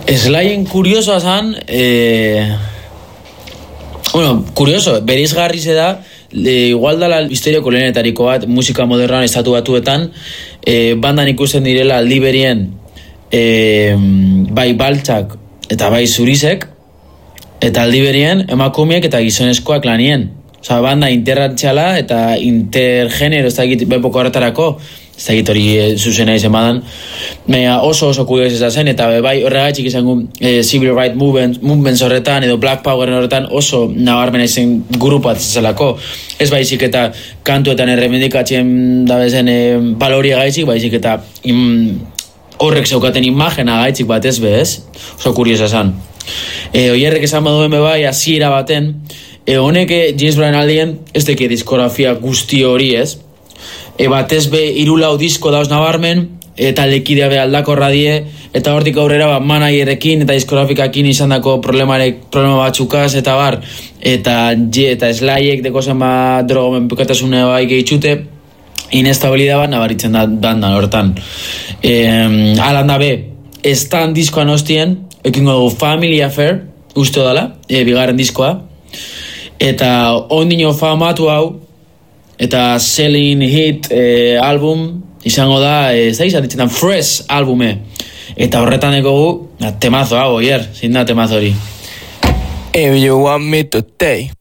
Slayen kuriosoa zan, kurioso, bereizgarri ze da, igual dala historiako lehenetariko bat, musika modernoan estatu batuetan, bandan ikusten direla aldi berien, bai baltsak eta bai zurizek, eta aldi berien emakumeek eta gizonezkoak lanien. Osa, banda interrantziala eta intergenero, ez da egit, bepoko horretarako, ez da egit hori zuzena izan badan, oso kurioz ez da zen, eta bai horregatik izango civil rights movements horretan, edo Black Power horretan oso nabarmena izen grupo atzizelako. Ez baizik eta kantuetan erremendikatzen da bezen baloria gaitzik, baizik eta horrek zeukaten imagena gaitzik bat ez bez, oso kurioz esan. Oierrek esan baduen bai, hasiera baten, honek James Brown aldien ez deke diskografia guzti hori ez, batez be 3-4 disko dauz nabarmen, eta lekidea be aldakorra die, eta hortik aurrera managerekin eta diskografikakin izan dako problema batzukaz, eta bar, eta Slayek deko zen drogomen pekatasune bai gehitxute, inestabilida bat nabaritzen da dandan hortan. Alan da be, estan diskoan hostien, ekingo dugu Family Affair, uste dala, bigarren diskoa, eta ondino famatu hau, eta Selling Hit album izango da, ez da izan ditzetan Fresh albume, eta horretan ekogu temazo hau, oier, zin da temazo hori. If you want me to stay